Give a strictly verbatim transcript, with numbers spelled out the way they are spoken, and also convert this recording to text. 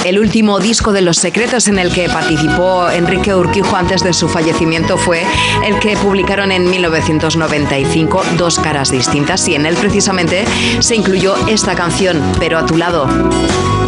El último disco de Los Secretos en el que participó Enrique Urquijo antes de su fallecimiento fue el que publicaron en mil novecientos noventa y cinco, Dos caras distintas, y en él precisamente se incluyó esta canción, Pero a tu lado.